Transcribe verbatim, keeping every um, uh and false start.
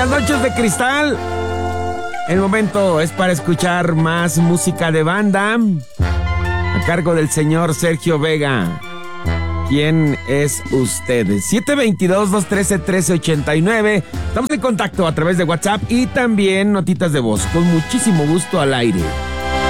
las noches de cristal. El momento es para escuchar más música de banda a cargo del señor Sergio Vega. ¿Quién es usted? siete dos dos, dos uno tres, uno tres ocho nueve. Estamos en contacto a través de WhatsApp y también notitas de voz. Con muchísimo gusto al aire.